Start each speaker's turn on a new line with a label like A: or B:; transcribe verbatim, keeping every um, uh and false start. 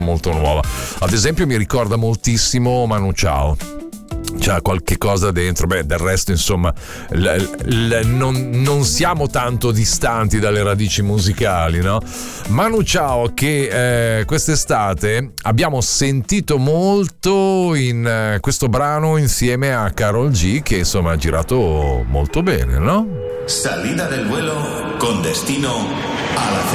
A: molto nuova. Ad esempio mi ricorda moltissimo Manu Chao, c'è qualche cosa dentro. Beh, del resto insomma l- l- non, non siamo tanto distanti dalle radici musicali, no? Manu Chao che eh, quest'estate abbiamo sentito molto in eh, questo brano insieme a Karol G, che insomma ha girato molto bene, no?
B: Salida del vuelo con destino a la